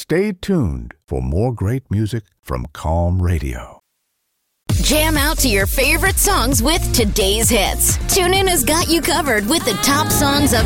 Stay tuned for more great music from Calm Radio. Jam out to your favorite songs with today's hits. TuneIn has got you covered with the top songs of